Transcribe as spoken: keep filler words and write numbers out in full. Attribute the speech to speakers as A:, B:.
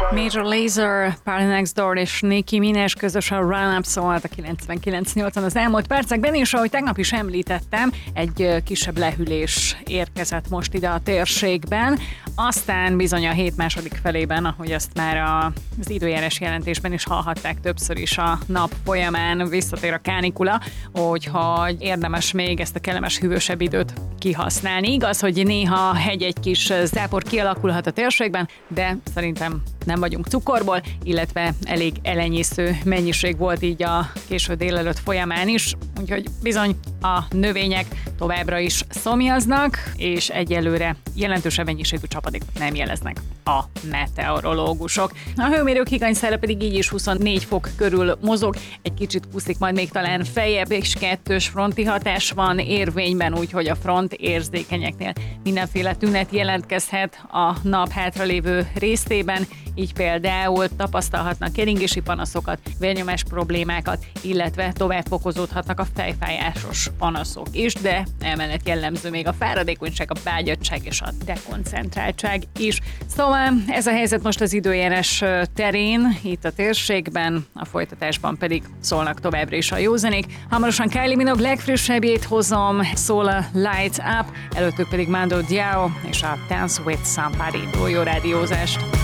A: Major Lazer, Party Next Door és Nicki Minaj közösen Run Up szólt a kilencvenkilenc nyolcvan az elmúlt percekben, és ahogy tegnap is említettem, egy kisebb lehűlés érkezett most ide a térségben, aztán bizony a hét második felében, ahogy azt már az időjárás jelentésben is hallhatták többször is a nap folyamán, visszatér a kánikula, úgyhogy érdemes még ezt a kellemes hűvösebb időt kihasználni. Igaz, hogy néha egy-egy kis zápor kialakulhat a térségben, de szerintem nem vagyunk cukorból, illetve elég elenyésző mennyiség volt így a késő délelőtt folyamán is, úgyhogy bizony a növények továbbra is szomjaznak, és egyelőre jelentősebb mennyiségű csapadékot nem jeleznek a meteorológusok. A hőmérők higanyszála pedig így is huszonnégy fok körül mozog, egy kicsit puszik majd még talán feljebb, és kettős fronti hatás van érvényben, úgyhogy a front érzékenyeknél mindenféle tünet jelentkezhet a nap hátralévő részében, így például tapasztalhatnak keringési panaszokat, vérnyomás problémákat, illetve tovább fokozódhatnak a fejfájásos panaszok is, de emellett jellemző még a fáradékonyság, a beágyadottság és a dekoncentráltság is. Szóval ez a helyzet most az időjárás terén, itt a térségben, a folytatásban pedig szólnak továbbra is a jó zenék. Hamarosan Kylie Minogue legfrissebbjét hozom, szól a Lights Up, előttük pedig Mando Diao és a Dance with Somebody. Jó rádiózást!